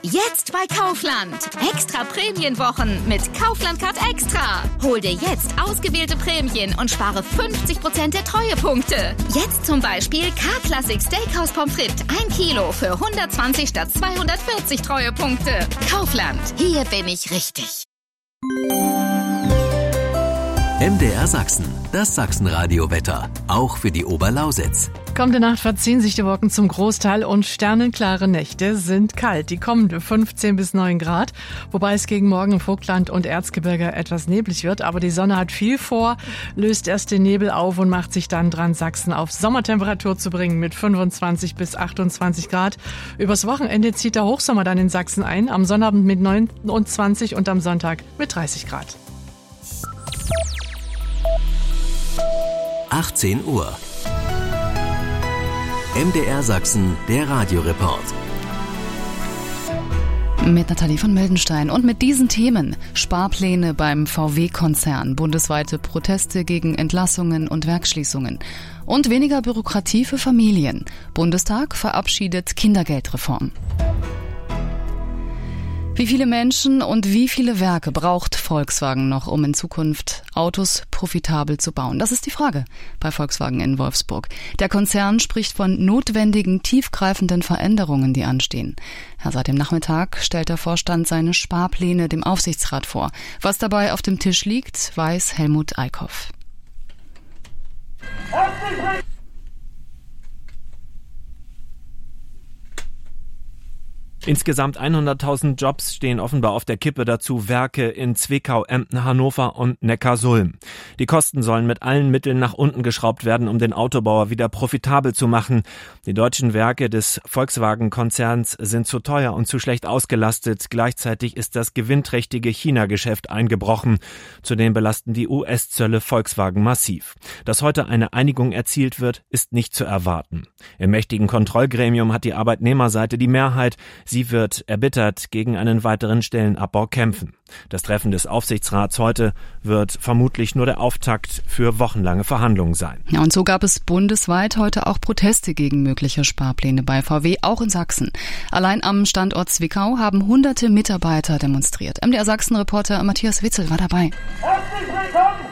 Jetzt bei Kaufland. Extra Prämienwochen mit Kaufland Card Extra. Hol dir jetzt ausgewählte Prämien und spare 50% der Treuepunkte. Jetzt zum Beispiel K-Classic Steakhouse Pommes frites 1 Kilo für 120 statt 240 Treuepunkte. Kaufland. Hier bin ich richtig. MDR Sachsen, das Sachsenradio-Wetter, auch für die Oberlausitz. Kommende Nacht verziehen sich die Wolken zum Großteil und sternenklare Nächte sind kalt. Die kommende 15 bis 9 Grad, wobei es gegen Morgen im Vogtland und Erzgebirge etwas neblig wird. Aber die Sonne hat viel vor, löst erst den Nebel auf und macht sich dann dran, Sachsen auf Sommertemperatur zu bringen mit 25 bis 28 Grad. Übers Wochenende zieht der Hochsommer dann in Sachsen ein, am Sonnabend mit 29 und am Sonntag mit 30 Grad. 18 Uhr. MDR Sachsen, der Radioreport. Mit Nathalie von Mildenstein und mit diesen Themen: Sparpläne beim VW-Konzern, bundesweite Proteste gegen Entlassungen und Werksschließungen und weniger Bürokratie für Familien. Bundestag verabschiedet Kindergeldreform. Wie viele Menschen und wie viele Werke braucht Volkswagen noch, um in Zukunft Autos profitabel zu bauen? Das ist die Frage bei Volkswagen in Wolfsburg. Der Konzern spricht von notwendigen, tiefgreifenden Veränderungen, die anstehen. Ja, seit dem Nachmittag stellt der Vorstand seine Sparpläne dem Aufsichtsrat vor. Was dabei auf dem Tisch liegt, weiß Helmut Eickhoff. Insgesamt 100.000 Jobs stehen offenbar auf der Kippe, dazu Werke in Zwickau, Emden, Hannover und Neckarsulm. Die Kosten sollen mit allen Mitteln nach unten geschraubt werden, um den Autobauer wieder profitabel zu machen. Die deutschen Werke des Volkswagen-Konzerns sind zu teuer und zu schlecht ausgelastet. Gleichzeitig ist das gewinnträchtige China-Geschäft eingebrochen. Zudem belasten die US-Zölle Volkswagen massiv. Dass heute eine Einigung erzielt wird, ist nicht zu erwarten. Im mächtigen Kontrollgremium hat die Arbeitnehmerseite die Mehrheit. Sie wird erbittert gegen einen weiteren Stellenabbau kämpfen. Das Treffen des Aufsichtsrats heute wird vermutlich nur der Auftakt für wochenlange Verhandlungen sein. Ja, und so gab es bundesweit heute auch Proteste gegen mögliche Sparpläne bei VW, auch in Sachsen. Allein am Standort Zwickau haben hunderte Mitarbeiter demonstriert. MDR Sachsen-Reporter Matthias Witzel war dabei. Herzlich willkommen!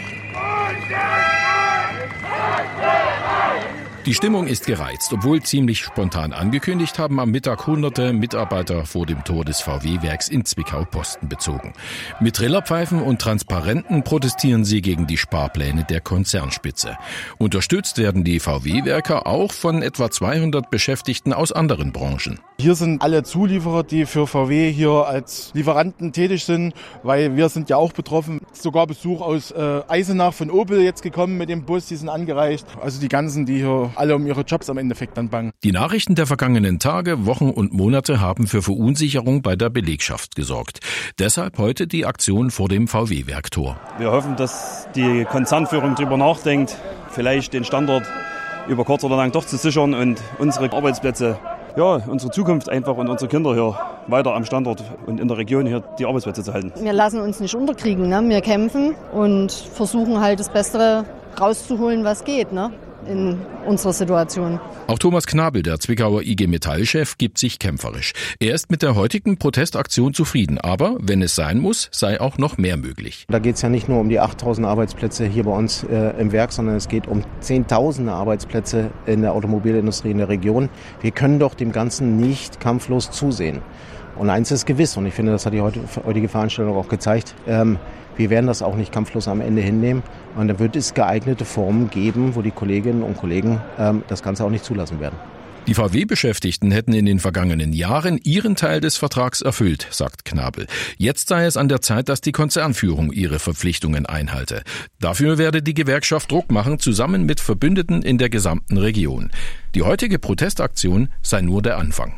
Die Stimmung ist gereizt. Obwohl ziemlich spontan angekündigt, haben am Mittag hunderte Mitarbeiter vor dem Tor des VW-Werks in Zwickau Posten bezogen. Mit Trillerpfeifen und Transparenten protestieren sie gegen die Sparpläne der Konzernspitze. Unterstützt werden die VW-Werker auch von etwa 200 Beschäftigten aus anderen Branchen. Hier sind alle Zulieferer, die für VW hier als Lieferanten tätig sind, weil wir sind ja auch betroffen. Sogar Besuch aus Eisenach von Opel jetzt gekommen mit dem Bus, die sind angereist. Also die ganzen, die hier alle um ihre Jobs am Endeffekt dann bangen. Die Nachrichten der vergangenen Tage, Wochen und Monate haben für Verunsicherung bei der Belegschaft gesorgt. Deshalb heute die Aktion vor dem VW-Werktor. Wir hoffen, dass die Konzernführung darüber nachdenkt, vielleicht den Standort über kurz oder lang doch zu sichern und unsere Arbeitsplätze, ja, unsere Zukunft einfach und unsere Kinder hier weiter am Standort und in der Region hier die Arbeitsplätze zu halten. Wir lassen uns nicht unterkriegen, ne? Wir kämpfen und versuchen halt das Beste rauszuholen, was geht, ne? In unserer Situation. Auch Thomas Knabel, der Zwickauer IG Metall-Chef, gibt sich kämpferisch. Er ist mit der heutigen Protestaktion zufrieden, aber wenn es sein muss, sei auch noch mehr möglich. Da geht es ja nicht nur um die 8.000 Arbeitsplätze hier bei uns im Werk, sondern es geht um Zehntausende Arbeitsplätze in der Automobilindustrie in der Region. Wir können doch dem Ganzen nicht kampflos zusehen. Und eins ist gewiss, und ich finde, das hat die heutige Veranstaltung auch gezeigt, wir werden das auch nicht kampflos am Ende hinnehmen. Und da wird es geeignete Formen geben, wo die Kolleginnen und Kollegen das Ganze auch nicht zulassen werden. Die VW-Beschäftigten hätten in den vergangenen Jahren ihren Teil des Vertrags erfüllt, sagt Knabel. Jetzt sei es an der Zeit, dass die Konzernführung ihre Verpflichtungen einhalte. Dafür werde die Gewerkschaft Druck machen, zusammen mit Verbündeten in der gesamten Region. Die heutige Protestaktion sei nur der Anfang.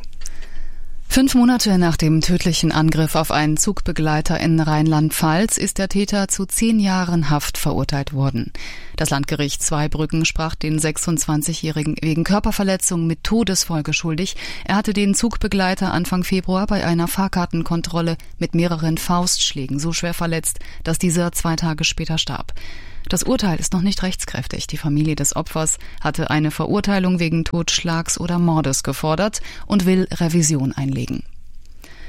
5 Monate nach dem tödlichen Angriff auf einen Zugbegleiter in Rheinland-Pfalz ist der Täter zu 10 Jahren Haft verurteilt worden. Das Landgericht Zweibrücken sprach den 26-Jährigen wegen Körperverletzung mit Todesfolge schuldig. Er hatte den Zugbegleiter Anfang Februar bei einer Fahrkartenkontrolle mit mehreren Faustschlägen so schwer verletzt, dass dieser 2 Tage später starb. Das Urteil ist noch nicht rechtskräftig. Die Familie des Opfers hatte eine Verurteilung wegen Totschlags oder Mordes gefordert und will Revision einlegen.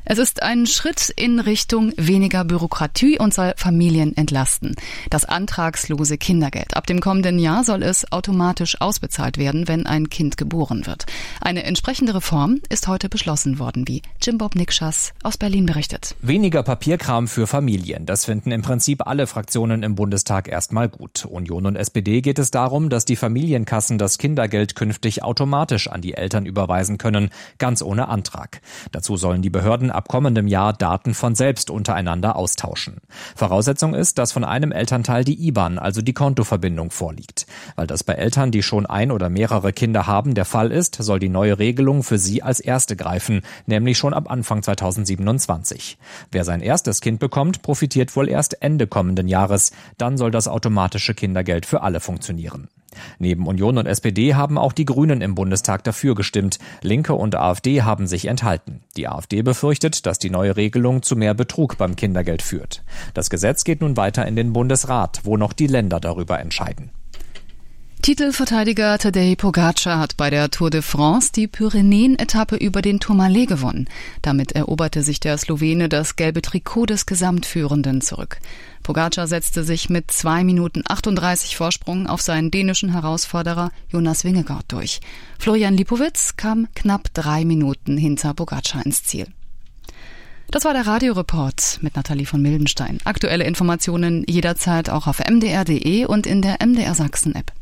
Es ist ein Schritt in Richtung weniger Bürokratie und soll Familien entlasten. Das antragslose Kindergeld. Ab dem kommenden Jahr soll es automatisch ausbezahlt werden, wenn ein Kind geboren wird. Eine entsprechende Reform ist heute beschlossen worden, wie Jim Bob Nikschas aus Berlin berichtet. Weniger Papierkram für Familien. Das finden im Prinzip alle Fraktionen im Bundestag erstmal gut. Union und SPD geht es darum, dass die Familienkassen das Kindergeld künftig automatisch an die Eltern überweisen können, ganz ohne Antrag. Dazu sollen die Behörden ab kommendem Jahr Daten von selbst untereinander austauschen. Voraussetzung ist, dass von einem Elternteil die IBAN, also die Kontoverbindung, vorliegt. Weil das bei Eltern, die schon ein oder mehrere Kinder haben, der Fall ist, soll die neue Regelung für sie als erste greifen, nämlich schon ab Anfang 2027. Wer sein erstes Kind bekommt, profitiert wohl erst Ende kommenden Jahres. Dann soll das automatische Kindergeld für alle funktionieren. Neben Union und SPD haben auch die Grünen im Bundestag dafür gestimmt. Linke und AfD haben sich enthalten. Die AfD befürchtet, dass die neue Regelung zu mehr Betrug beim Kindergeld führt. Das Gesetz geht nun weiter in den Bundesrat, wo noch die Länder darüber entscheiden. Titelverteidiger Tadej Pogačar hat bei der Tour de France die Pyrenäen-Etappe über den Tourmalet gewonnen. Damit eroberte sich der Slowene das gelbe Trikot des Gesamtführenden zurück. Pogačar setzte sich mit 2 Minuten 38 Vorsprung auf seinen dänischen Herausforderer Jonas Vingegaard durch. Florian Lipowitz kam knapp 3 Minuten hinter Pogačar ins Ziel. Das war der Radioreport mit Nathalie von Mildenstein. Aktuelle Informationen jederzeit auch auf mdr.de und in der MDR Sachsen-App.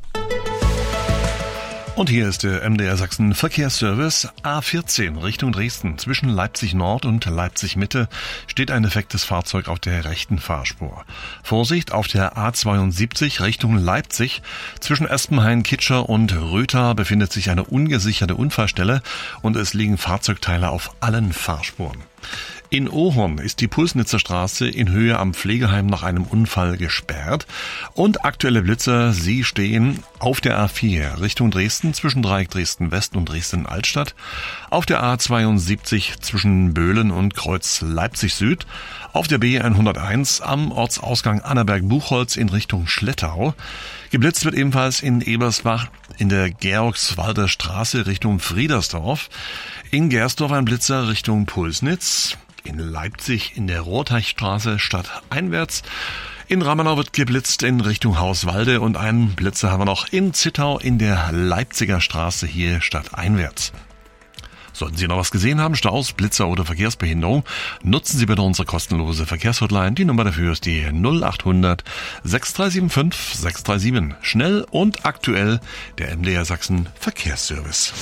Und hier ist der MDR Sachsen Verkehrsservice. A14 Richtung Dresden. Zwischen Leipzig Nord und Leipzig Mitte steht ein defektes Fahrzeug auf der rechten Fahrspur. Vorsicht auf der A72 Richtung Leipzig. Zwischen Espenhain-Kitscher und Rötha befindet sich eine ungesicherte Unfallstelle und es liegen Fahrzeugteile auf allen Fahrspuren. In Ohorn ist die Pulsnitzer Straße in Höhe am Pflegeheim nach einem Unfall gesperrt. Und aktuelle Blitzer, sie stehen auf der A4 Richtung Dresden zwischen Dreieck Dresden West und Dresden Altstadt, auf der A72 zwischen Böhlen und Kreuz Leipzig Süd, auf der B101 am Ortsausgang Annaberg-Buchholz in Richtung Schlettau. Geblitzt wird ebenfalls in Ebersbach in der Georgswalder Straße Richtung Friedersdorf, in Gersdorf ein Blitzer Richtung Pulsnitz, in Leipzig in der Rohrteichstraße stadteinwärts. In Ramenau wird geblitzt in Richtung Hauswalde und einen Blitzer haben wir noch in Zittau in der Leipziger Straße hier stadteinwärts. Sollten Sie noch was gesehen haben, Staus, Blitzer oder Verkehrsbehinderung, nutzen Sie bitte unsere kostenlose Verkehrshotline. Die Nummer dafür ist die 0800 6375 637. Schnell und aktuell der MDR Sachsen Verkehrsservice.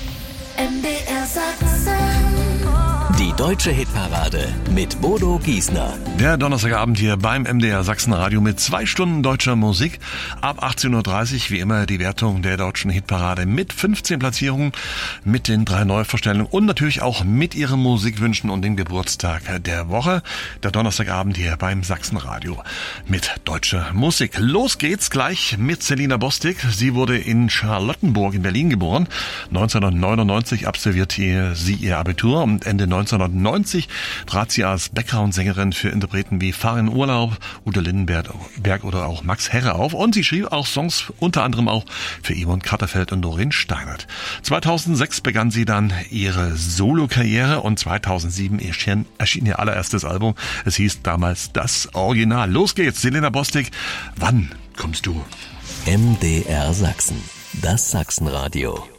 MDR Sachsen. Die deutsche Hitparade mit Bodo Giesner. Der Donnerstagabend hier beim MDR Sachsen Radio mit 2 Stunden deutscher Musik. Ab 18.30 Uhr wie immer die Wertung der deutschen Hitparade mit 15 Platzierungen, mit den 3 Neuvorstellungen und natürlich auch mit Ihren Musikwünschen und dem Geburtstag der Woche. Der Donnerstagabend hier beim Sachsen Radio mit deutscher Musik. Los geht's gleich mit Selina Bostik. Sie wurde in Charlottenburg in Berlin geboren. 1999 absolvierte sie ihr Abitur und Ende 1990 trat sie als Background-Sängerin für Interpreten wie Fahr in Urlaub, Udo Lindenberg oder auch Max Herre auf. Und sie schrieb auch Songs unter anderem auch für Yvonne Katterfeld und Doreen Steinert. 2006 begann sie dann ihre Solo-Karriere und 2007 erschien ihr allererstes Album. Es hieß damals Das Original. Los geht's, Selina Bostik. Wann kommst du? MDR Sachsen, das Sachsenradio.